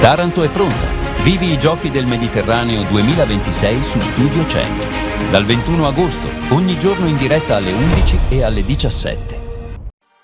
Taranto è pronta. Vivi i Giochi del Mediterraneo 2026 su Studio 100. Dal 21 agosto, ogni giorno in diretta alle 11 e alle 17.